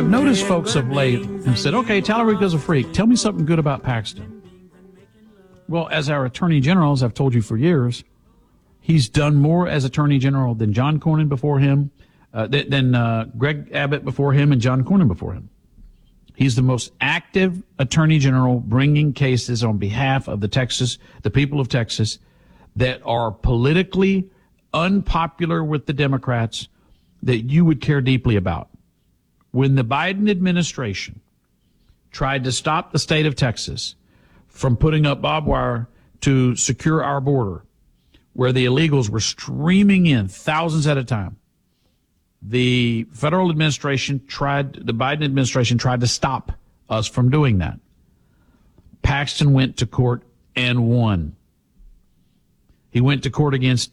I've noticed folks of late have said, okay, Tallarico's a freak. Tell me something good about Paxton. Well, as our Attorney General, as I've told you for years, he's done more as Attorney General than John Cornyn before him, than Greg Abbott before him and John Cornyn before him. He's the most active Attorney General bringing cases on behalf of the people of Texas that are politically unpopular with the Democrats that you would care deeply about. When the Biden administration tried to stop the state of Texas from putting up barbed wire to secure our border, where the illegals were streaming in thousands at a time, the Biden administration tried to stop us from doing that. Paxton went to court and won. He went to court against,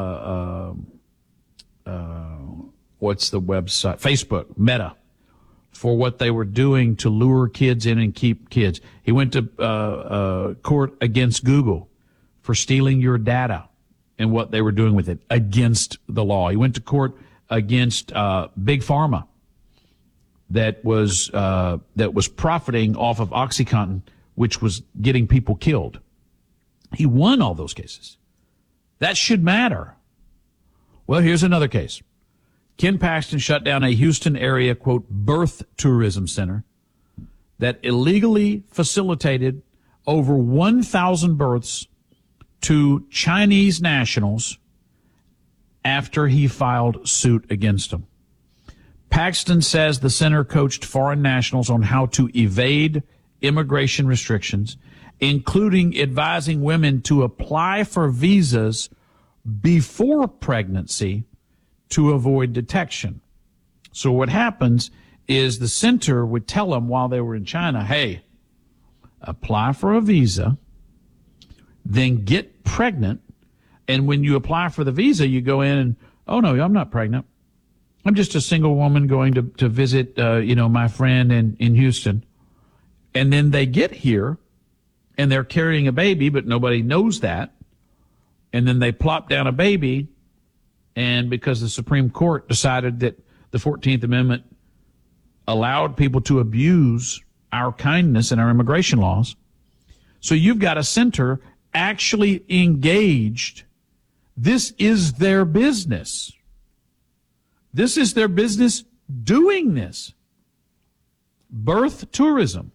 what's the website? Facebook, Meta, for what they were doing to lure kids in and keep kids. He went to court against Google for stealing your data and what they were doing with it against the law. He went to court against Big Pharma that was profiting off of OxyContin, which was getting people killed. He won all those cases. That should matter. Well, here's another case. Ken Paxton shut down a Houston area, quote, birth tourism center that illegally facilitated over 1,000 births to Chinese nationals after he filed suit against them. Paxton says the center coached foreign nationals on how to evade immigration restrictions, including advising women to apply for visas before pregnancy to avoid detection. So what happens is the center would tell them while they were in China, hey, apply for a visa, then get pregnant, and when you apply for the visa, you go in and, oh, no, I'm not pregnant. I'm just a single woman going to visit, my friend in Houston. And then they get here, and they're carrying a baby, but nobody knows that. And then they plop down a baby, and because the Supreme Court decided that the 14th Amendment allowed people to abuse our kindness and our immigration laws, so you've got a center actually engaged. This is their business. This is their business doing this. Birth tourism.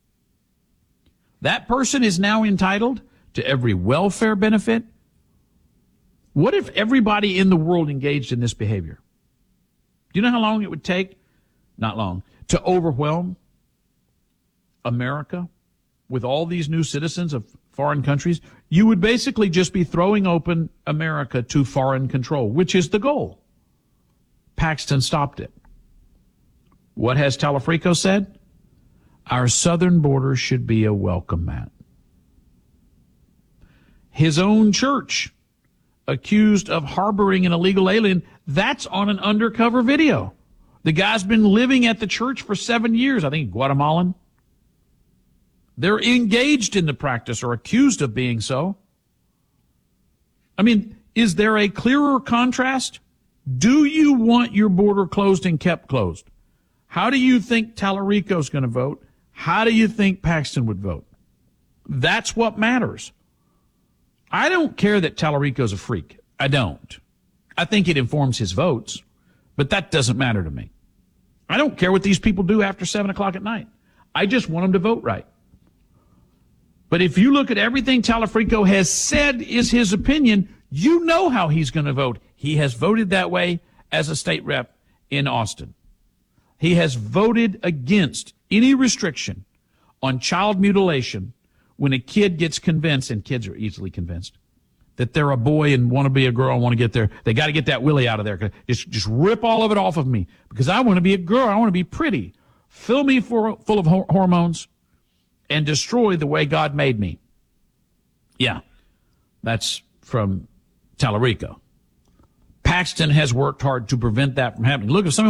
That person is now entitled to every welfare benefit. What if everybody in the world engaged in this behavior? Do you know how long it would take? Not long. To overwhelm America with all these new citizens of foreign countries? You would basically just be throwing open America to foreign control, which is the goal. Paxton stopped it. What has Tallarico said? Our southern border should be a welcome mat. His own church accused of harboring an illegal alien, that's on an undercover video. The guy's been living at the church for 7 years, I think Guatemalan. They're engaged in the practice or accused of being so. I mean, is there a clearer contrast? Do you want your border closed and kept closed? How do you think Tallarico's going to vote? How do you think Paxton would vote? That's what matters. I don't care that Tallarico's a freak. I don't. I think it informs his votes, but that doesn't matter to me. I don't care what these people do after 7 o'clock at night. I just want them to vote right. But if you look at everything Tallarico has said is his opinion, you know how he's going to vote. He has voted that way as a state rep in Austin. He has voted against any restriction on child mutilation when a kid gets convinced, and kids are easily convinced, that they're a boy and want to be a girl and want to get there. They got to get that willy out of there. Just rip all of it off of me because I want to be a girl. I want to be pretty. Fill me full of hormones and destroy the way God made me. Yeah, that's from Tallarico. Paxton has worked hard to prevent that from happening. Look, if some